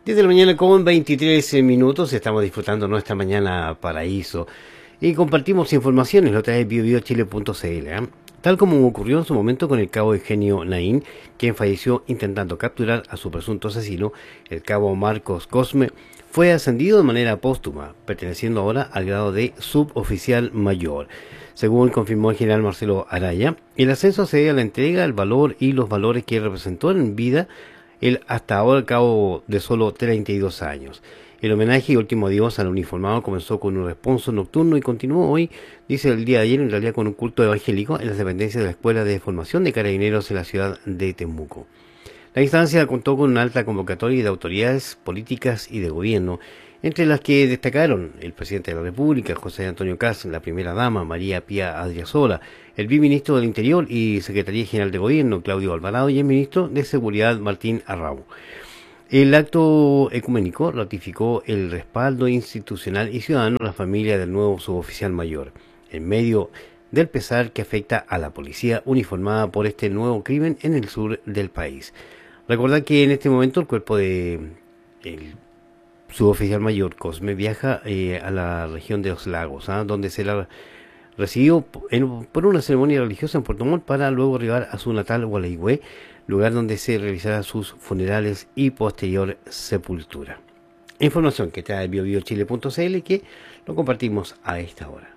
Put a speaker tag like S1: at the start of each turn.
S1: 10 de la mañana con 23 minutos, estamos disfrutando nuestra mañana paraíso y compartimos informaciones, lo trae biobiochile.cl, ¿eh? Tal como ocurrió en su momento con el cabo Eugenio Naín, quien falleció intentando capturar a su presunto asesino, el cabo Marcos Cosme fue ascendido de manera póstuma, perteneciendo ahora al grado de suboficial mayor. Según confirmó el general Marcelo Araya, el ascenso se debe a la entrega, el valor y los valores que representó en vida el hasta ahora al cabo de solo 32 años. El homenaje y último adiós al uniformado comenzó con un responso nocturno y continuó hoy, dice el día de ayer, en realidad con un culto evangélico en las dependencias de la Escuela de Formación de Carabineros en la ciudad de Temuco. La instancia contó con una alta convocatoria de autoridades políticas y de gobierno, entre las que destacaron el presidente de la República, José Antonio Kast, la primera dama, María Pía Adriasola, el viceministro del Interior y Secretaría General de Gobierno, Claudio Alvarado, y el ministro de Seguridad, Martín Arrau. El acto ecuménico ratificó el respaldo institucional y ciudadano a la familia del nuevo suboficial mayor, en medio del pesar que afecta a la policía uniformada por este nuevo crimen en el sur del país. Recordar que en este momento el cuerpo de el suboficial mayor Cosme viaja a la región de los lagos, donde será recibido por una ceremonia religiosa en Puerto Montt para luego arribar a su natal Gualeguay, lugar donde se realizará sus funerales y posterior sepultura. Información que trae biobiochile.cl que lo compartimos a esta hora.